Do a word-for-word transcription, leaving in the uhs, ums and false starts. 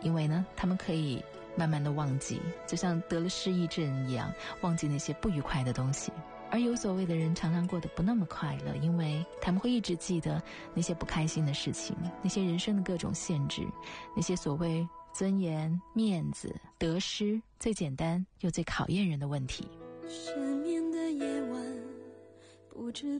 因为呢，他们可以慢慢的忘记，就像得了失忆症一样，忘记那些不愉快的东西。而有所谓的人常常过得不那么快乐，因为他们会一直记得那些不开心的事情，那些人生的各种限制，那些所谓尊严、面子、得失，最简单又最考验人的问题。 失眠的夜晚，不知